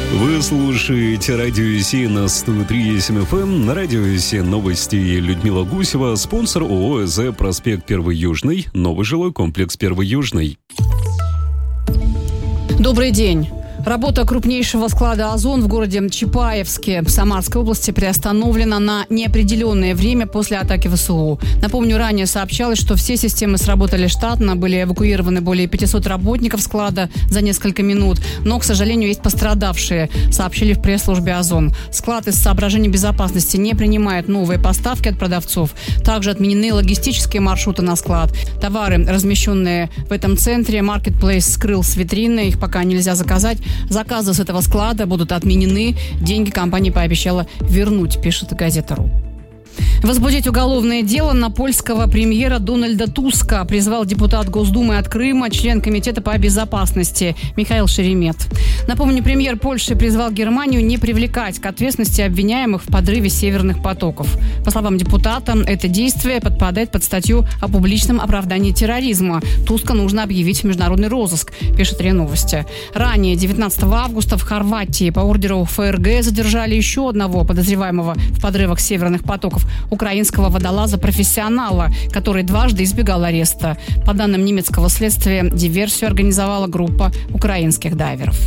Вы слушаете Радио Си на 103,7 FM. На Радио Си новости. Людмила Гусева, спонсор ООО «ЭЗ», проспект 1 Южный, новый жилой комплекс 1 Южный. Добрый день. Работа крупнейшего склада «Озон» в городе Чапаевске Самарской области приостановлена на неопределенное время после атаки ВСУ. Напомню, ранее сообщалось, что все системы сработали штатно, были эвакуированы более 500 работников склада за несколько минут, но, к сожалению, есть пострадавшие, сообщили в пресс-службе «Озон». Склад из соображений безопасности не принимает новые поставки от продавцов. Также отменены логистические маршруты на склад. Товары, размещенные в этом центре, Marketplace скрыл с витрины, их пока нельзя заказать. Заказы с этого склада будут отменены. Деньги компания пообещала вернуть, пишет газета.ру. Возбудить уголовное дело на польского премьера Дональда Туска призвал депутат Госдумы от Крыма, член Комитета по безопасности Михаил Шеремет. Напомню, премьер Польши призвал Германию не привлекать к ответственности обвиняемых в подрыве северных потоков. По словам депутата, это действие подпадает под статью о публичном оправдании терроризма. Туска нужно объявить в международный розыск, пишет РИА Новости. Ранее, 19 августа, в Хорватии по ордеру ФРГ задержали еще одного подозреваемого в подрывах северных потоков, украинского водолаза-профессионала, который дважды избегал ареста. По данным немецкого следствия, диверсию организовала группа украинских дайверов.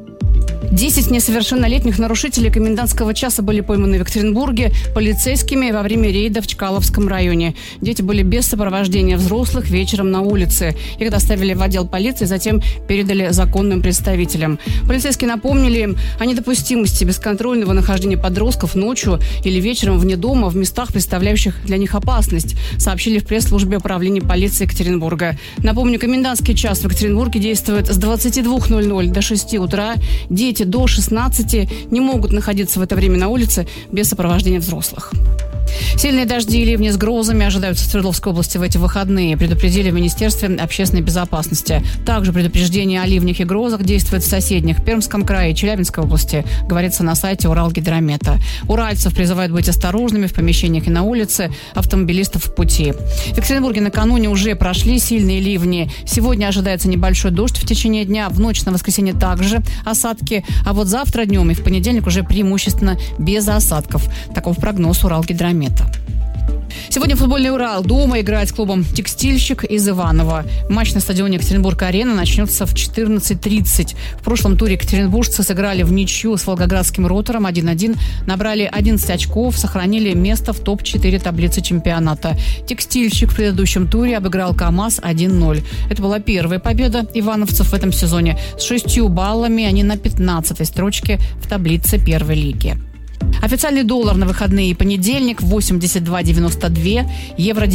10 несовершеннолетних нарушителей комендантского часа были пойманы в Екатеринбурге полицейскими во время рейда в Чкаловском районе. Дети были без сопровождения взрослых вечером на улице. Их доставили в отдел полиции, затем передали законным представителям. Полицейские напомнили им о недопустимости бесконтрольного нахождения подростков ночью или вечером вне дома в местах, представляющих для них опасность, сообщили в пресс-службе управления полиции Екатеринбурга. Напомню, комендантский час в Екатеринбурге действует с 22:00 до 6 утра. Дети до 16 не могут находиться в это время на улице без сопровождения взрослых. Сильные дожди и ливни с грозами ожидаются в Свердловской области в эти выходные, предупредили в Министерстве общественной безопасности. Также предупреждение о ливнях и грозах действует в соседних Пермском крае и Челябинской области, говорится на сайте Уралгидромета. Уральцев призывают быть осторожными в помещениях и на улице, автомобилистов в пути. В Екатеринбурге накануне уже прошли сильные ливни. Сегодня ожидается небольшой дождь в течение дня, в ночь на воскресенье также осадки, а вот завтра днем и в понедельник уже преимущественно без осадков. Таков прогноз Уралгидромета. Сегодня футбольный «Урал» дома играет с клубом «Текстильщик» из Иваново. Матч на стадионе Екатеринбург-Арена начнется в 14:30. В прошлом туре екатеринбуржцы сыграли в ничью с волгоградским «Ротором» 1-1, набрали 11 очков, сохранили место в топ-4 таблицы чемпионата. «Текстильщик» в предыдущем туре обыграл «КамАЗ» 1-0. Это была первая победа ивановцев в этом сезоне. С 6 баллами они на 15-й строчке в таблице первой лиги. Официальный доллар на выходные и понедельник 82,92, евро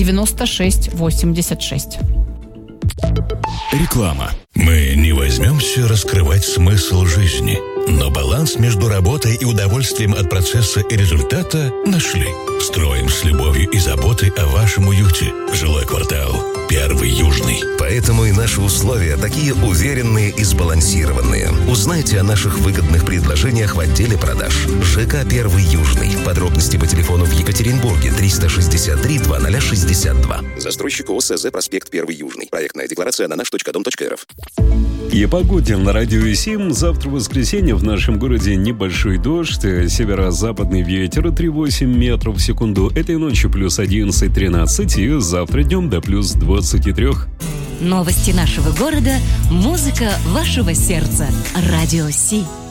96,86. Реклама. Мы не возьмемся раскрывать смысл жизни, но баланс между работой и удовольствием от процесса и результата нашли. Строим с любовью и заботой о вашем уюте. Жилой квартал 1 Южный. Поэтому и наши условия такие уверенные и сбалансированные. Узнайте о наших выгодных предложениях в отделе продаж. ЖК 1 Южный. Подробности по телефону в Екатеринбурге 363 2062. Застройщик ООО «ЭЗ», проспект 1 Южный. Проектная декларация на наш.дом.рф. И о погоде на Радио 7. Завтра воскресенье в нашем городе небольшой дождь, северо-западный ветер 3,8 метров в секунду. Этой ночью плюс 11-13 и завтра днем до плюс 23. Новости нашего города, музыка вашего сердца. Радио Си.